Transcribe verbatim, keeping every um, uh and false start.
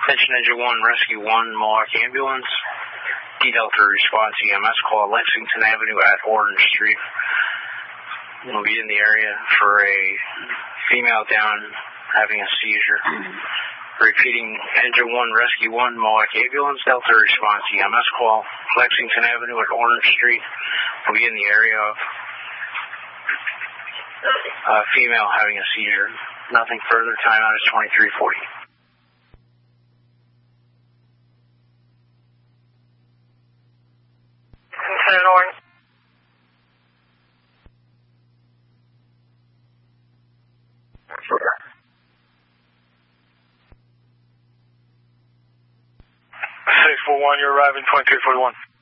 Attention Engine one, Rescue one, Milwaukee Ambulance. D Delta response E M S call Lexington Avenue at Orange Street. We'll be in the area for a female down having a seizure. Repeating, Engine one, Rescue one, Milwaukee Ambulance, Delta response E M S call Lexington Avenue at Orange Street. We'll be in the area of a female having a seizure. Nothing further. Timeout is twenty-three forty. Orange. six four one, you're arriving twenty-three forty-one.